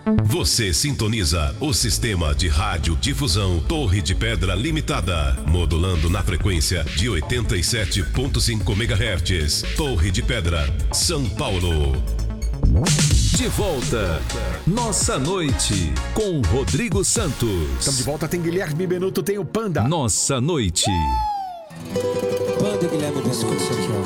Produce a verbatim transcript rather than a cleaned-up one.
Você sintoniza o sistema de rádio difusão Torre de Pedra Limitada, modulando na frequência de oitenta e sete ponto cinco megahertz. Torre de Pedra, São Paulo. De volta, Nossa Noite, com Rodrigo Santos. Estamos de volta, tem Guilherme Benuto, tem o Panda. Nossa Noite. Panda, Guilherme Benuto, isso aqui, ó.